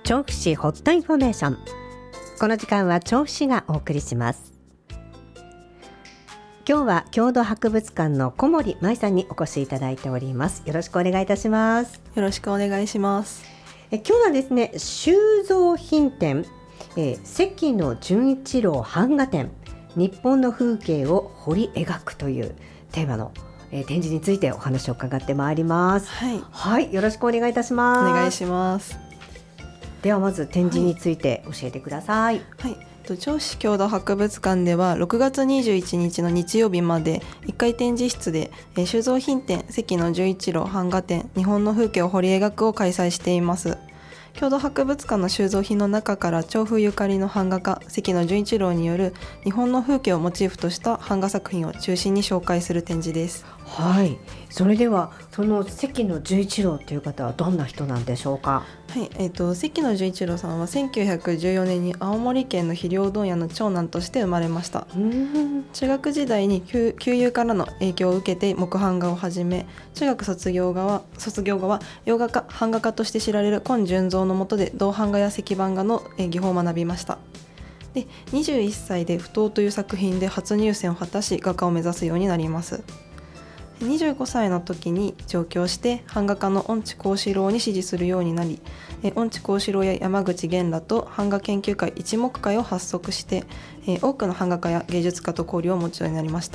調布市ホットインフォメーション。この時間は調布市がお送りします。今日は郷土博物館の小森舞さんにお越しいただいております。よろしくお願いいたします。 よろしくお願いします。 今日はですね、収蔵品展、関野純一郎版画展、日本の風景を彫り描くというテーマの、展示についてお話を伺ってまいります。 はい、 はい、よろしくお願いいたします。 お願いします。 ではまず展示について教えてください。 はい、調布市郷土博物館では6月21日の日曜日まで1階展示室で、収蔵品展関野純一郎版画展日本の風景を彫り描くを開催しています。郷土博物館の収蔵品の中から調布ゆかりの版画家関野純一郎による日本の風景をモチーフとした版画作品を中心に紹介する展示です。 はい、それではその関野純一郎という方はどんな人なんでしょうか。 はい、関野純一郎さんは1914年に青森県の肥料問屋の長男として生まれました。中学時代に旧友からの影響を受けて木版画を始め、中学卒業後は洋画家版画家として知られる今順三の下で銅版画や石版画の技法を学びました。で21歳で不当という作品で初入選を果たし画家を目指すようになります。25歳の時に上京して版画家の恩地幸四郎に師事するようになり、恩地幸四郎や山口源らと版画研究会一目会を発足して、多くの版画家や芸術家と交流を持つようになりました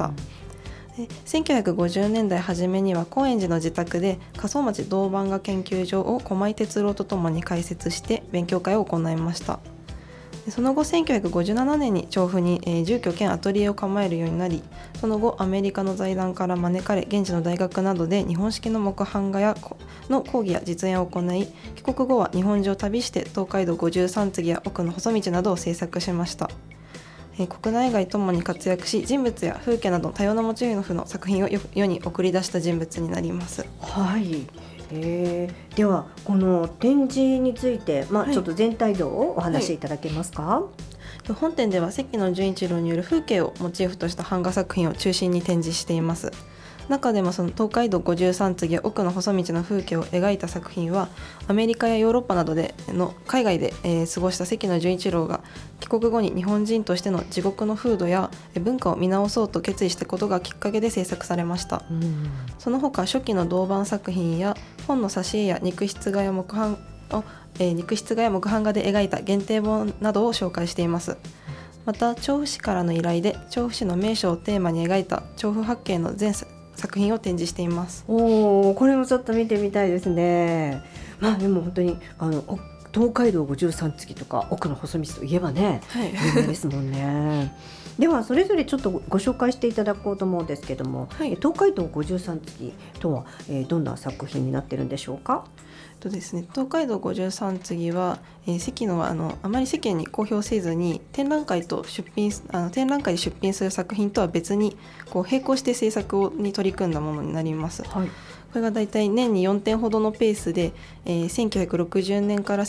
。1950年代初めには高円寺の自宅で加曽町銅版画研究所を駒井哲郎とともに開設して勉強会を行いました。その後1957年に調布に住居兼アトリエを構えるようになり、その後アメリカの財団から招かれ現地の大学などで日本式の木版画の講義や実演を行い、帰国後は日本中を旅して東海道53次や奥の細道などを制作しました。国内外ともに活躍し、人物や風景など多様なモチーフの作品を世に送り出した人物になります。 はい、ではこの展示について、ちょっと全体像をお話しいただけますか。 本展では関野純一郎による風景をモチーフとした版画作品を中心に展示しています。中でもその東海道53次や奥の細道の風景を描いた作品は、アメリカやヨーロッパなどでの海外で過ごした関野純一郎が帰国後に日本人としての地獄の風土や文化を見直そうと決意したことがきっかけで制作されました。その他初期の銅版作品や本の挿絵や肉筆画や木版画で描いた限定本などを紹介しています。また調布市からの依頼で調布市の名所をテーマに描いた調布八景の全作品を展示しています。 これもちょっと見てみたいですね。でも本当に東海道53次とか奥の細道といえばね、有名ですもんね。ではそれぞれちょっとご紹介していただこうと思うんですけども、東海道53次とは、どんな作品になっているんでしょうか。 ですね、東海道53次は、関野はあまり世間に公表せずに展覧会で出品する作品とは別に並行して制作に取り組んだものになります。これがだいたい年に4点ほどのペースで、1960年から